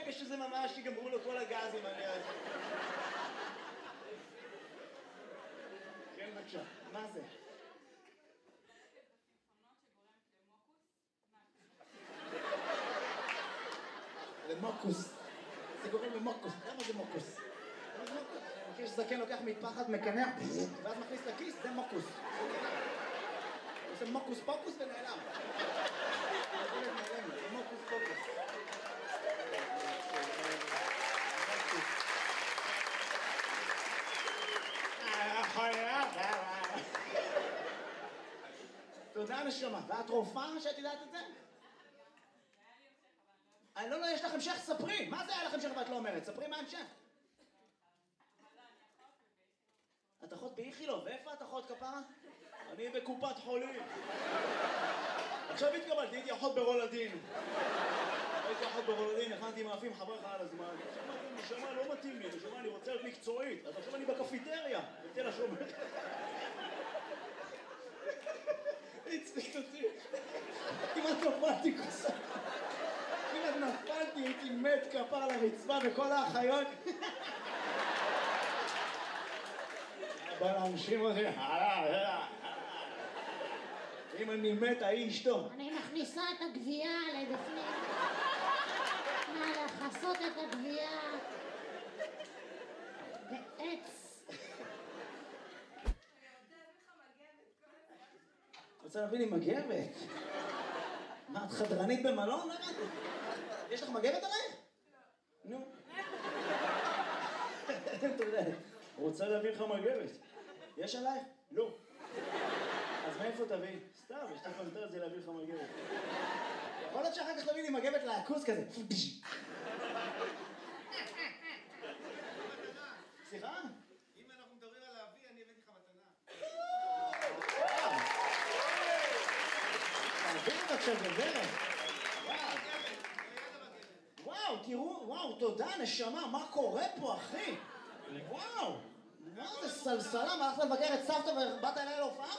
ברגע שזה ממש ייגמרו לו כל הגזים, אני אז... כן, בבקשה. מה זה? למוקוס. זה גורם למוקוס. למה זה מוקוס? אני מכיר שזקן לוקח מטפחת, מקנח, ואז מכניס לכיס, זה מוקוס. זה מוקוס פוקוס ונעלם. זה מוקוס פוקוס. תודה נשמה. ואת רופאה שאת יודעת את זה? לא, יש לך המשך, ספרי. מה זה היה לך המשך ואת לא אומרת? ספרי מה המשך. את אחות באיכילוב, ואיפה את אחות כפרה? אני בקופת חולים. עכשיו התקבלתי, הייתי אחות ברולדין. הכנתי מאפים חבר לך על הזמן. נשמה, לא מתאים לי, נשמה, אני רוצה להיות מקצועית. אז עכשיו אני בקפיטריה, בתל השומר. הצליק אותי. כמעט נפלתי כוסה. כמעט נפלתי, הייתי מת כפר לרצפה וכל האחיות. בא לאנשים הזה, אם אני מת, ההיא אשתו. אני מכניסה את הגבייה לבפנים. לחסות את הגבייה. בעץ. רוצה להביא לי מגבת? מה, את חדרנית במלון? יש לך מגבת עלייך? לא. נו. תודה. רוצה להביא לך מגבת. יש עלייך? לא. אז מאיפה תביא? סתם, יש לך יותר את זה להביא לך מגבת. יכול להיות שאחר כך תביא לי מגבת לעכוס כזה. סליחה? אם אנחנו מדברים על להביא, אני הבאתי לך מתנה. תעביר את עכשיו בדרך. וואו, תראו, וואו, תודה, נשמה, מה קורה פה, אחי? וואו, מה זה סלסלה? מה, הלכת לבקר את סבתא ובאת אליי להופעה?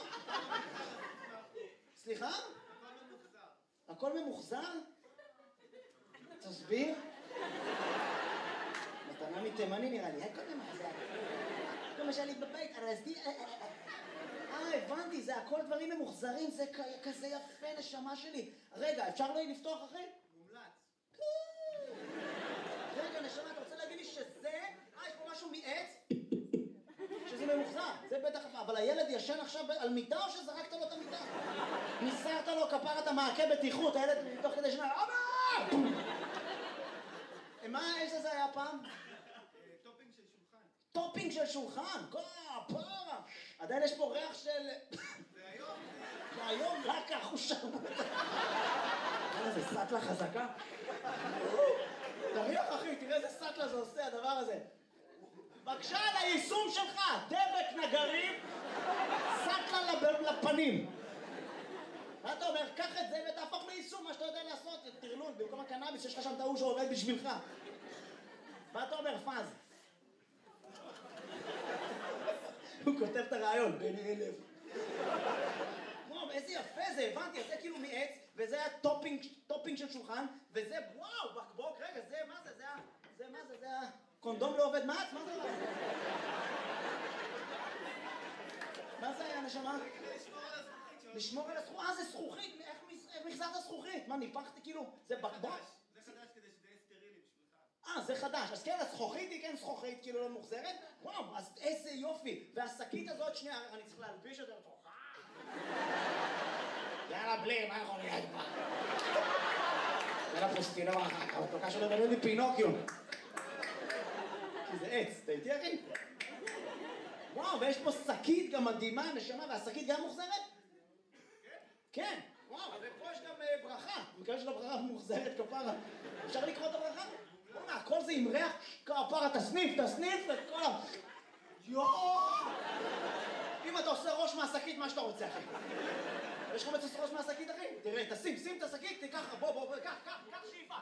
סליחה? הכל ממוחזר? תסביר? מתנה מתימני נראה לי, הכל ממוחזר. כל מה שהיה לי בבית, ארזתי... הבנתי, זה הכל דברים ממוחזרים, זה כזה יפה, נשמה שלי. רגע, אפשר לי לפתוח אחי? מומלץ. רגע, נשמה, אתה רוצה להגיד לי שזה... יש פה משהו מעץ? שזה ממוחזר, זה בטח... אבל הילד ישן עכשיו על מיטה או שזרקת לו את המיטה? ניסרת לו כפרת המעקה בטיחות, הילד תוך כדי שנה... אבא! מה האש הזה היה פעם? טופינג של שולחן. טופינג של שולחן? כפרה! עדיין יש פה ריח של... והיום? והיום רק כך הוא שם. איזה סטלה חזקה. תריח אחי, תראה איזה סטלה זה עושה הדבר הזה. בבקשה על היישום שלך, דבק נגרים, סטלה לפנים. מה אתה אומר? קח את זה ותהפוך ליישום, מה שאתה יודע לעשות, תרלול, במקום הקנאביס יש לך שם טעו שעובד בשבילך. מה אתה אומר, פאז? הוא כותב את הרעיון, בין 1000. וואו, איזה יפה זה, הבנתי, זה כאילו מעץ, וזה היה טופינג של שולחן, וזה, וואו, בקבוק, רגע, זה, מה זה, זה מה זה, זה הקונדום לא עובד מעץ? מה זה? מה זה היה, נשמה? לשמור על הזכוכית. זה זכוכית, איך מחזרת זכוכית? מה, ניפחתי כאילו, זה בקבוק? זה חדש כדי שזה יהיה סטרילי בשבילך. זה חדש, אז כן, הזכוכית היא כן זכוכית, כאילו לא מוחזרת? וואו, אז איזה יופי. והשקית הזאת, שנייה, אני צריך להלביש יותר תוכה. יאללה, בלי, מה יכול להיות כבר? יאללה, פוסטינו אחר כך, הוא קשה לבנה לי פינוקיו. כי זה עץ, אתה איתי אחי? וואו, ויש פה שקית גם מדהימה, נשמה, והשקית גם מוחזרת? כן, וואו, ופה יש גם ברכה. מקווה של הברכה מוחזרת כפרה. אפשר לקרוא את הברכה? בוא'נה, הכל זה עם ריח כפרה, תסניף, וכל ה... יואו! אם אתה עושה ראש מהשקית, מה שאתה רוצה, אחי. יש לך מצוס ראש מהשקית, אחי? תראה, שים את השקית, תיקח, בוא, קח שאיפה.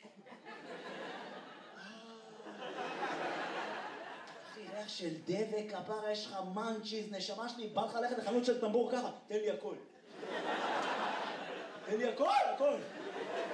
אחי, ריח של דבק, כפרה, יש לך מנצ'יז, נשמה שלי, בא לך ללכת לחנות של טמבור ככה, תן לי הכל. תן לי הכל.